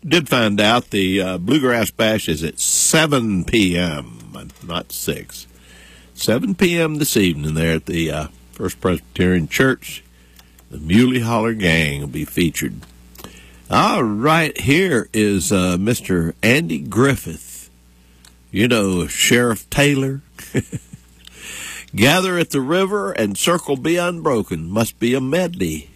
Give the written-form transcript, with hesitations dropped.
Did find out the Bluegrass Bash is at 7 p.m., not 6. 7 p.m. this evening there at the First Presbyterian Church. The Muley Holler Gang will be featured. All right, here is Mr. Andy Griffith. You know, Sheriff Taylor. Gather at the river and circle be unbroken. Must be a medley.